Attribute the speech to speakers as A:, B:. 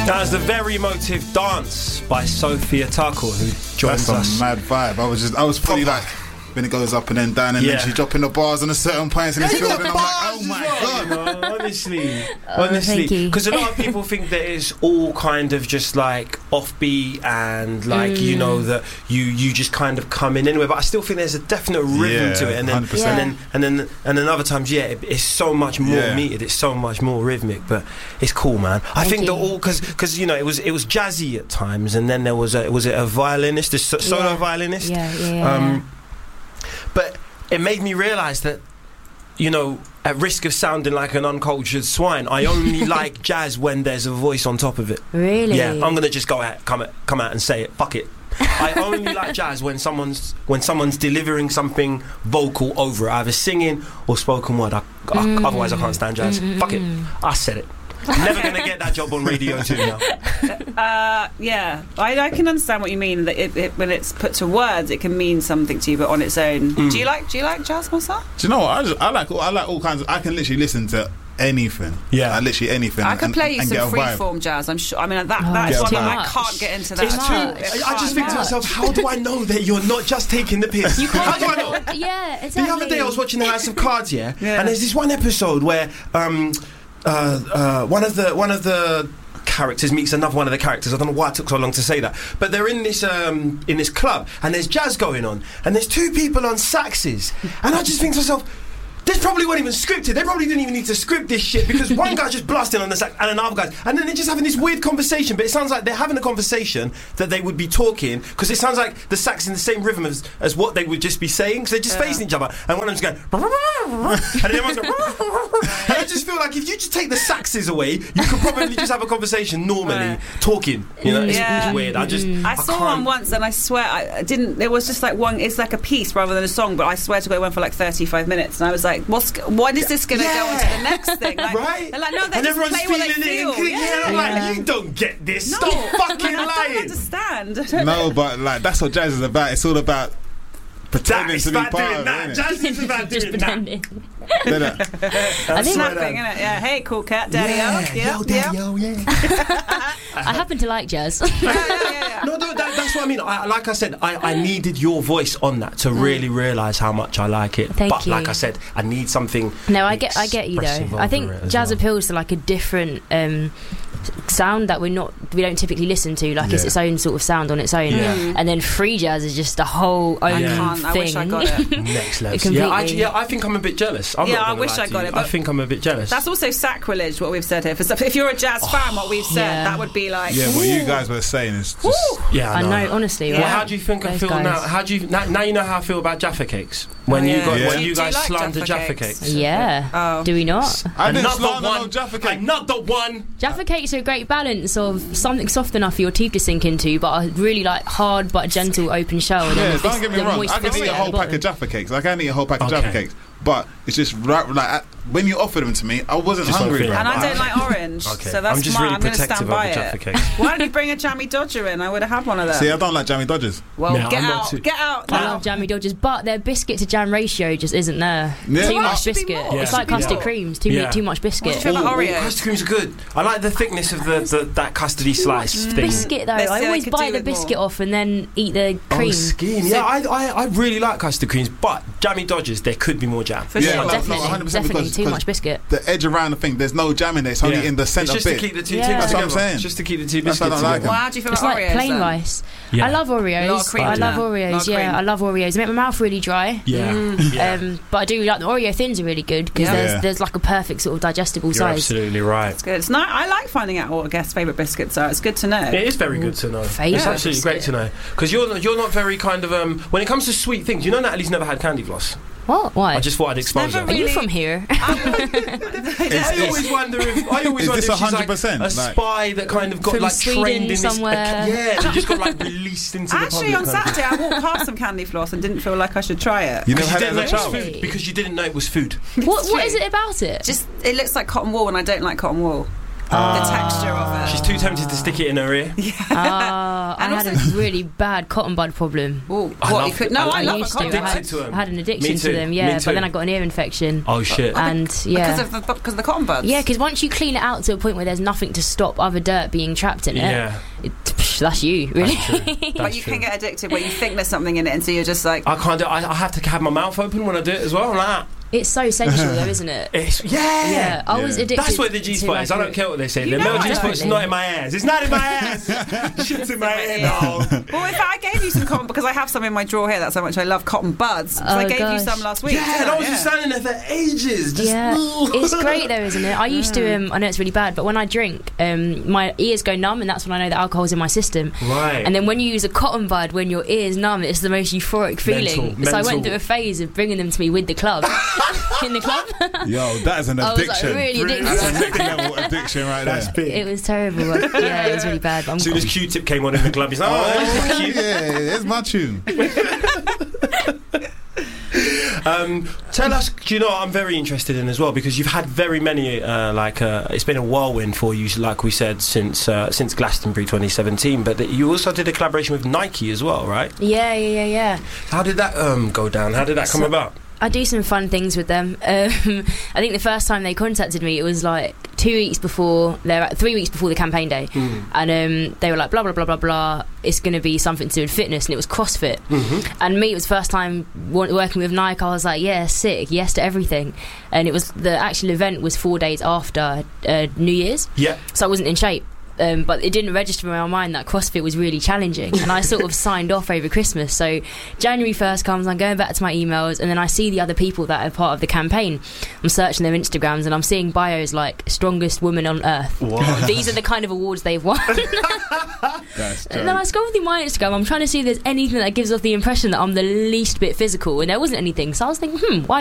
A: That was the very emotive Dance by Sophia Tuckle, who joins us.
B: That's a mad vibe. I was fully like, when it goes up and then down, and then she's dropping the bars on a certain point, and it's filled, and I'm like, oh my god!
A: You know, honestly, because a lot of people think that it's all kind of just like offbeat and like you know that you just kind of come in anyway. But I still think there's a definite rhythm to it, and then other times, it's so much more metered, it's so much more rhythmic. But it's cool, man. I think that all because you know it was jazzy at times, and then there was a violinist, a solo violinist. But it made me realise that, you know, at risk of sounding like an uncultured swine, I only like jazz when there's a voice on top of it.
C: Really?
A: Yeah, I'm gonna just come out and say it. Fuck it. I only like jazz when someone's delivering something vocal over it, either singing or spoken word. Otherwise, I can't stand jazz. Fuck it. I said it. Never going to get that job on Radio 2 now.
D: I can understand what you mean. That it when it's put to words, it can mean something to you, but on its own. Do you like jazz, Marcel?
B: Do you know what? I like all kinds of. I can literally listen to anything.
A: Yeah,
B: literally anything.
D: I could play you some freeform jazz. I'm sure. I mean, that is one I can't get into that.
A: It's too. I just think to myself, how do I know that you're not just taking the piss? How do I know?
C: Yeah, exactly.
A: The other day I was watching the House of Cards, and there's this one episode where one of the characters meets another one of the characters. I don't know why it took so long to say that, but they're in this club and there's jazz going on and there's two people on saxes, and I just think to myself, this probably wasn't even scripted. They probably didn't even need to script this shit, because one guy's just blasting on the sax and another guy's, and then they're just having this weird conversation, but it sounds like they're having a conversation that they would be talking, because it sounds like the sax in the same rhythm as what they would just be saying, because they're just facing each other, and one of them's going and the other one's going and I just feel like if you just take the saxes away, you could probably just have a conversation normally, talking, you know. It's weird. I saw
D: one once, and I swear I didn't. It was just like one. It's like a piece rather than a song, but I swear to God, it went for like 35 minutes, and I was like, when is this going to go on to the next thing? Like,
A: right?
D: They're like, no, they
A: and
D: just
A: everyone's
D: play what they
A: feeling
D: feel.
A: it. I'm like, you don't get this.
D: No.
A: Stop fucking lying.
D: I don't understand.
B: No, but like that's what jazz is about. It's all about pretending to be part of it.
A: Jazz is about
C: just
A: doing
C: pretending.
D: I think snapping, isn't it? Yeah. Hey, cool cat, daddy.
C: I happen to like jazz.
A: No, that's what I mean. Like I said, I needed your voice on that to really realise how much I like it.
C: Thank you.
A: Like I said, I need something.
C: No, I get you though. I think jazz appeals to like a different sound that we don't typically listen to. Like it's its own sort of sound on its own. And then free jazz is just a whole own thing.
D: I wish I got it.
A: Next level. I think I'm a bit jealous.
D: I wish I got it.
A: I think I'm a bit jealous.
D: That's also sacrilege, what we've said here. If you're a jazz fan, what we've said, that would be like.
B: Yeah, what you guys were saying is just.
A: I
C: know, honestly.
A: Well, how do you think I feel now? Now you know how I feel about Jaffa Cakes. When you guys slander Jaffa Cakes.
C: Yeah. Do we not?
B: I didn't slander no Jaffa Cakes.
A: Another one.
C: Jaffa Cakes are a great balance of something soft enough for your teeth to sink into, but a really like hard but gentle open shell. And
B: don't get me wrong. I can eat a whole pack of Jaffa Cakes. I can eat a whole pack of Jaffa Cakes. But it's just like when you offered them to me, I wasn't hungry.
D: And I don't like orange, so that's
A: I'm just really
D: I'm going to
A: protective
D: stand by
A: of the Jaffa
D: it.
A: Cakes.
D: Why don't you bring a jammy Dodger in? I would have had one of them.
B: See, I don't like jammy Dodgers.
D: Well, get out.
C: I love jammy Dodgers, but their biscuit to jam ratio just isn't there.
B: Yeah.
C: Too much biscuit. It's like custard creams. Too much biscuit.
D: What do you feel about Oreos?
A: Custard creams are good. I like the thickness of that custardy slice thing.
C: Biscuit though, I always bite the biscuit off and then eat the cream.
A: Scheme. Yeah, I really like custard creams, but jammy Dodgers, there could be more jam.
C: For sure, definitely too much biscuit.
B: The edge around the thing, there's no jam in there. It's only in the centre bit.
A: Just to keep the two
B: That's what I'm saying.
A: Just to keep the two biscuits
B: together.
A: Well,
D: how do you feel
C: it's
D: about
C: like
D: Oreos?
C: Plain rice. I love Oreos. I love Oreos. I love Oreos. They make my mouth really dry. But I do like the Oreo thins are really good because there's like a perfect sort of digestible size.
A: You're absolutely right.
D: It's good. I like finding out what a guest's favourite biscuits are. It's good to know.
A: It is very good to know. It's absolutely great to know, because you're not very kind of when it comes to sweet things. You know, Natalie's never had candy floss.
C: What? Why?
A: I just thought I'd expose her.
C: Are you from here?
A: I always wonder if she's like a spy that kind of got
C: from
A: like
C: Sweden
A: trained in
C: somewhere.
A: this. Just got like released into the public.
D: Actually, on Saturday I walked past some candy floss and didn't feel like I should try it.
B: You never had it as a
A: child?
B: child?
A: Because you didn't know it was food.
C: What is it about it?
D: Just it looks like cotton wool, and I don't like cotton wool. The texture of it.
A: She's too tempted to stick it in her ear.
C: I had a really bad cotton bud problem.
D: Ooh,
A: I
D: love
A: had
C: an addiction to them, but then I got an ear infection.
A: Oh shit!
C: And
D: because of the cotton buds.
C: Yeah, because once you clean it out to a point where there's nothing to stop other dirt being trapped in it, that's you, really.
D: But you can get addicted where you think there's something in it, and so you're just like,
A: I can't do it. I have to have my mouth open when I do it as well. I'm like that.
C: It's so sensual, though, isn't it? I was addicted.
A: That's what the G-spot is. I don't care what they say. The male G-spot's not in my ass. It's not in my ass. Shit's in my head.
D: Well, in fact, I gave you some cotton because I have some in my drawer here. That's how much I love cotton buds. I gave you some last week.
A: Yeah, and I was just standing there for ages.
C: It's great though, isn't it? I used to. I know it's really bad, but when I drink, my ears go numb, and that's when I know that alcohol's in my system.
A: Right.
C: And then when you use a cotton bud, when your ear's numb, it's the most euphoric feeling. So I went through a phase of bringing them to me with the club. In the club.
B: Yo, that is an addiction.
C: I was like, really addicted.
B: That's a next level addiction right there.
C: It was terrible. Yeah, it was really bad.
A: As soon as Q-Tip came on in the club, he's like, oh,
B: yeah, there's my tune.
A: Tell us, do you know what I'm very interested in as well, because you've had very many it's been a whirlwind for you, like we said, since Glastonbury 2017, but you also did a collaboration with Nike as well, right?
C: Yeah.
A: How did that go down? How did that come about?
C: I do some fun things with them. I think the first time they contacted me, it was like 3 weeks before the campaign day, and they were like, blah blah blah blah blah. It's going to be something to do with fitness, and it was CrossFit. And me, it was the first time working with Nike. I was like, yeah, sick, yes to everything. And it was the actual event was 4 days after New Year's. Yeah. So I wasn't in shape. But it didn't register in my mind that CrossFit was really challenging, and I sort of signed off over Christmas. So January 1st comes, I'm going back to my emails, and then I see the other people that are part of the campaign. I'm searching their Instagrams, and I'm seeing bios like strongest woman on earth. These are the kind of awards they've won. And then I scroll through my Instagram, I'm trying to see if there's anything that gives off the impression that I'm the least bit physical, and there wasn't anything. So I was thinking, why